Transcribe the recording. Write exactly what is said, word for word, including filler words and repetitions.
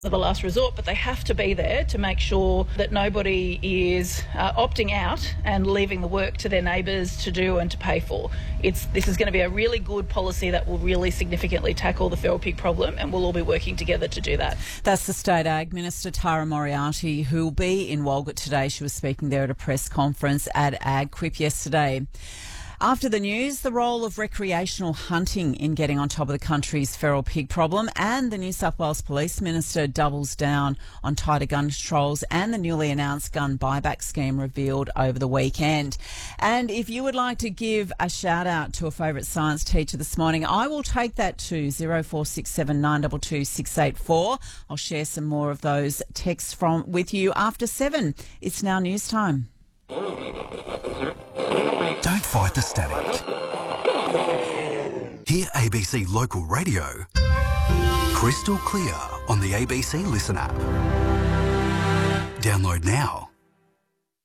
of a last resort, but they have to be there to make sure that nobody is uh, opting out and leaving the work to their neighbours to do and to pay for. It's This is going to be a really good policy that will really significantly tackle the feral pig problem, and we'll all be working together to do that. That's the State Ag Minister, Tara Moriarty, who will be in Walgett today. She was speaking there at a press conference at AgQuip yesterday. After the news, the role of recreational hunting in getting on top of the country's feral pig problem, and the New South Wales Police Minister doubles down on tighter gun controls and the newly announced gun buyback scheme revealed over the weekend. And if you would like to give a shout out to a favourite science teacher this morning, I will take that to zero four six seven nine two two six eight four. I'll share some more of those texts from with you after seven. It's now news time. Don't fight the static. Hear A B C Local Radio crystal clear on the A B C Listen app. Download now.